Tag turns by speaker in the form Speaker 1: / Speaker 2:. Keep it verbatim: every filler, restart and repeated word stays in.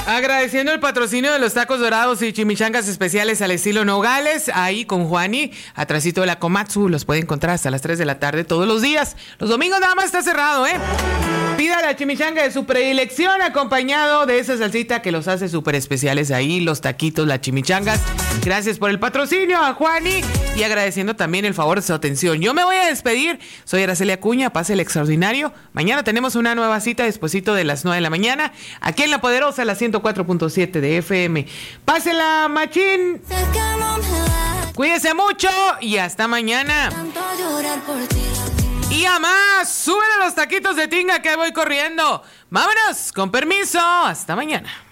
Speaker 1: Agradeciendo el patrocinio de los tacos dorados y chimichangas especiales al estilo Nogales, ahí con Juani, atrásito de la Komatsu, los puede encontrar hasta las tres de la tarde todos los días. Los domingos nada más está cerrado, ¿eh? Pida la chimichanga de su predilección acompañado de esa salsita que los hace súper especiales ahí, los taquitos, las chimichangas. Gracias por el patrocinio a Juani y agradeciendo también el favor de su atención. Yo me voy a despedir, soy Araceli Acuña, pase el extraordinario. Mañana tenemos una nueva cita despuesito de las nueve de la mañana, aquí en La Poderosa, la ciento cuatro punto siete de F M. Pásela, machín. Cuídese mucho y hasta mañana. Y a más, súbele los taquitos de tinga que voy corriendo. Vámonos, con permiso, hasta mañana.